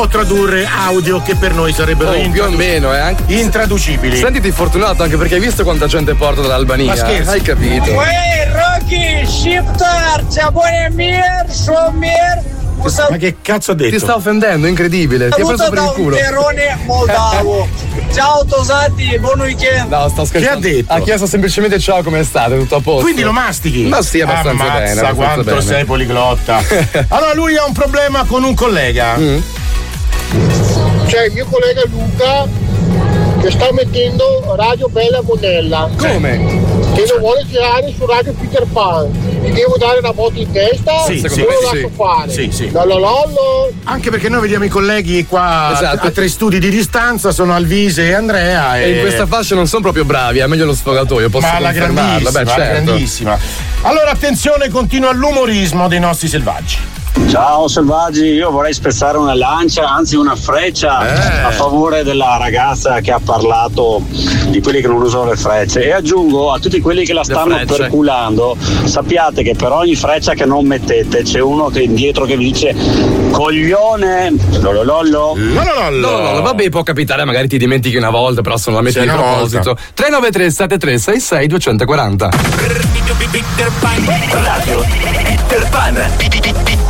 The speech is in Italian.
tradurre audio che per noi sarebbero più o meno, anche intraducibili. Sentiti fortunato anche perché hai visto quanta gente porta dall'Albania. Ma scherzi? Hai capito? Rocky, Shiftar, Ciabone Shomer. Ma che cazzo ha detto? Ti sta offendendo, incredibile. Ti ha preso per il culo. Terone moldavo. Ciao Tosati, buon weekend. No, sto scherzando. Che ha detto? Ha chiesto semplicemente ciao, come state? Tutto a posto. Quindi lo mastichi? Ma sì, abbastanza Ammazza, bene. Abbastanza quanto bene. sei poliglotta. Allora lui ha un problema con un collega. C'è il mio collega Luca che sta mettendo Radio Bella Monella. Come? Che lo vuole girare su Radio Peter Pan. Gli devo dare una botta in testa? Sì, lo sì, lascio fare. Sì. Lololollo. Anche perché noi vediamo i colleghi qua Esatto. a 3 studi di distanza, sono Alvise e Andrea. E in questa fascia non sono proprio bravi, è meglio lo sfogatoio, posso Ma la confermarlo. grandissima, Beh, certo. la grandissima. Allora attenzione, continua l'umorismo dei nostri selvaggi. Ciao selvaggi, io vorrei spezzare una lancia, anzi una freccia a favore della ragazza che ha parlato di quelli che non usano le frecce, e aggiungo a tutti quelli che la stanno perculando, sappiate che per ogni freccia che non mettete c'è uno che indietro che vi dice coglione. Lololollo. No, vabbè, può capitare, magari ti dimentichi una volta, però se non la metti Sì, di una proposito. 393 7366 240. Radio Peter Pan.